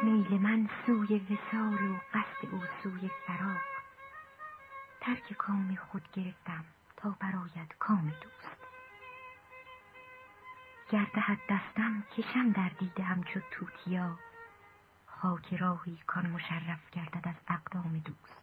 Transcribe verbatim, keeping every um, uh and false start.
میل من سوی وصال و قصد او سوی فراق. ترک کام خود گرفتم تا براید کام دوست. گر دهد دستم کشم در دیده همچو توتیا. خاک راهی کان مشرف گردد از اقدام دوست.